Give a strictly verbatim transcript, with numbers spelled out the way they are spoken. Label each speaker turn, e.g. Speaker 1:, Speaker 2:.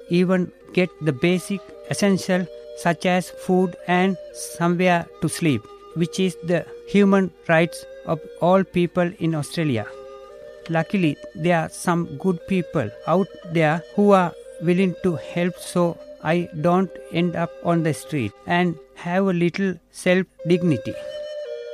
Speaker 1: even get the basic essential such as food and somewhere to sleep, which is the human rights of all people in Australia. Luckily, there are some good people out there who are willing to help so I don't end up on the street and have a little self-dignity.